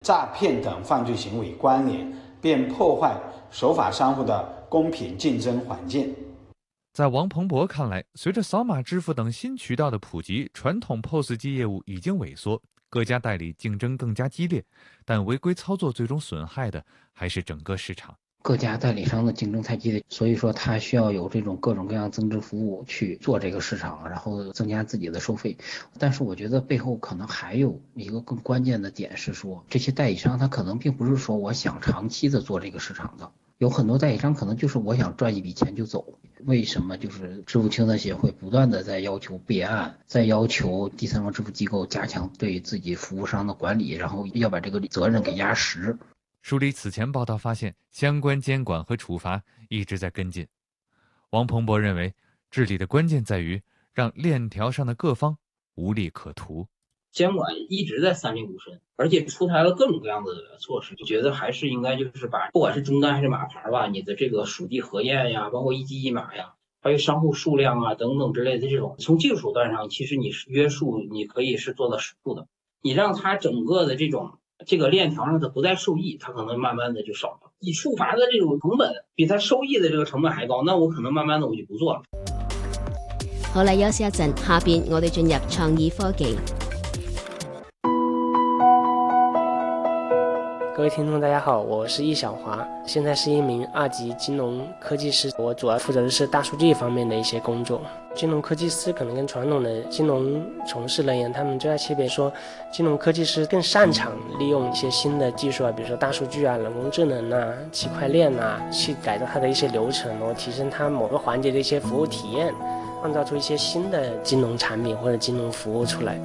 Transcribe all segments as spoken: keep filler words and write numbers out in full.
诈骗等犯罪行为关联，便破坏守法商户的公平竞争环境。 在王鹏博看来，随着扫码支付等新渠道的普及，传统 P O S 机业务已经萎缩，各家代理竞争更加激烈，但违规操作最终损害的还是整个市场。 各家代理商的竞争太激烈，所以说它需要有这种各种各样增值服务去做这个市场，然后增加自己的收费。但是我觉得背后可能还有一个更关键的点是说，这些代理商他可能并不是说我想长期的做这个市场的，有很多代理商可能就是我想赚一笔钱就走。为什么就是支付清算协会不断的在要求备案，在要求第三方支付机构加强对自己服务商的管理，然后要把这个责任给压实。 梳理此前报道发现，相关监管和处罚一直在跟进。王鹏博认为，治理的关键在于让链条上的各方无利可图。 监管一直在三令五申，而且出台了各种各样的措施，就觉得还是应该就是把不管是终端还是码牌吧，你的这个属地核验呀，包括一机一码呀，还有商户数量啊等等之类的这种，从技术手段上，其实你是约束，你可以是做到适度的，你让它整个的这种这个链条上它不再受益，它可能慢慢的就少了。你处罚的这种成本比它收益的这个成本还高，那我可能慢慢的我就不做了。 好啦，休息一陣，下邊我哋進入創意科技。 各位聽眾大家好，我是易小華，現在是一名二級金融科技師，我主要負責的是大數據方面的一些工作。金融科技師可能跟傳統的金融從事人員，他們最大區別說，金融科技師更擅長利用一些新的技術啊，比如說大數據啊、人工智能啊、區塊鏈啊，去改造它的一些流程，然後提升它某個環節的一些服務體驗，創造出一些新的金融產品或者金融服務出來。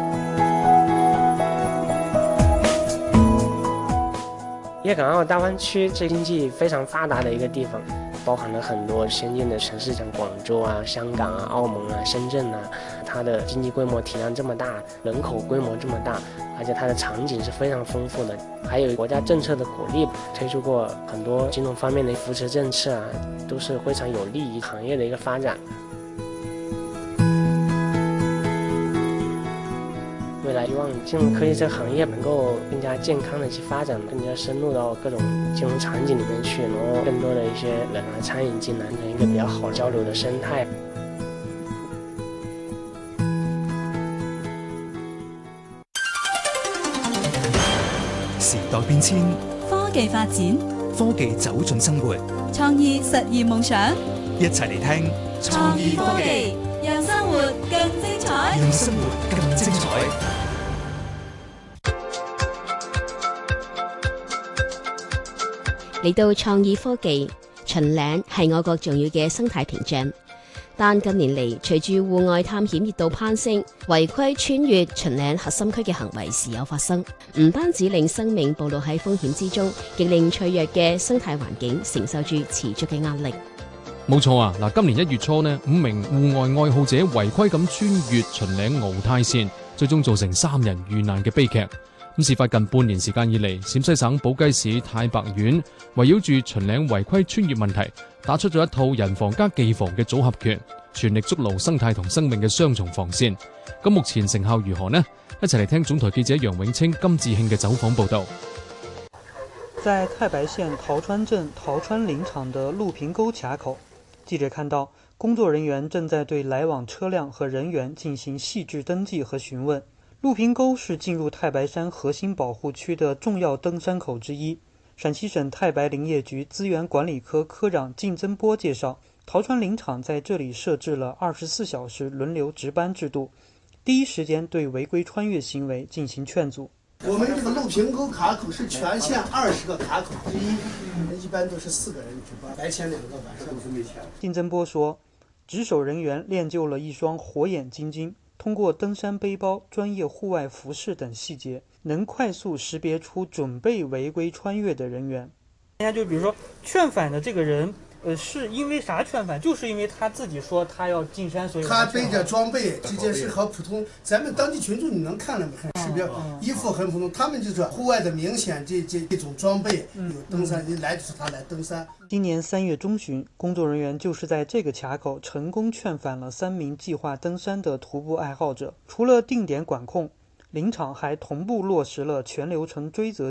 粤港澳大灣區這經濟非常發達的一個地方，包含了很多先進的城市，像廣州啊、香港啊、澳門啊、深圳啊，它的經濟規模體量這麼大，人口規模這麼大，而且它的場景是非常豐富的，還有國家政策的鼓勵，推出過很多金融方面的扶持政策啊，都是非常有利於行業的一個發展。未來希望金融科技這個行業能夠更加健康的去發展，更加深入到各種金融場景裡面去，然後更多的一些人啊參與進來，成一個比較好交流的生態。 時代變遷， 科技發展， 科技走進生活， 創意實現夢想， 一齊嚟聽創意科技，讓生活更精彩， 讓生活更精彩。 嚟到創意科技，秦嶺係我國重要嘅生態屏障，但近年嚟隨住戶外探險熱度攀升，違規穿越秦嶺核心區嘅行為時有發生，唔單止令生命暴露喺風險之中，亦令脆弱嘅生態環境承受住持續嘅壓力。 冇錯啊！嗱，今年一月初呢，五名戶外愛好者違規咁穿越秦嶺鰲泰線，最終造成三人遇難嘅悲劇。咁事發近半年時間以嚟，陝西省寶雞市太白縣圍繞住秦嶺違規穿越問題，打出咗一套人防加技防嘅組合拳，全力築牢生態同生命嘅雙重防線。咁目前成效如何呢？一齊嚟聽總台記者楊永清、金志慶嘅走訪報導。 在太白縣陶川鎮陶川林場的陸平溝卡口，記者看到工作人員正在對來往車輛和人員進行細緻登記和詢問。陸平溝是進入太白山核心保護區的重要登山口之一。陝西省太白林業局資源管理科科長靳增波介紹，陶川林場在這裡設置了二十四小時輪流值班制度，第一時間對違規穿越行為進行勸阻。 我們這個陸平溝卡口是全縣二十個卡口之一，一般都是四個人值班，白天兩個，晚上是沒錢。 靳增波說，值守人員練就了一雙火眼金睛，通過登山背包、專業戶外服飾等細節，能快速識別出準備違規穿越的人員。 人家就比如說勸返的這個人，呃，是因為啥勸返？就是因為他自己說他要進山，所以他背着裝備，這件事和普通咱們當地群眾你能看了很識別，衣服很普通，他們就是戶外的明顯這這這種裝備有登山，一來就是他來登山。 今年三月中旬，工作人員就是在這個卡口成功勸返了三名計劃登山的徒步愛好者。除了定點管控， 林场还同步落实了全流程追责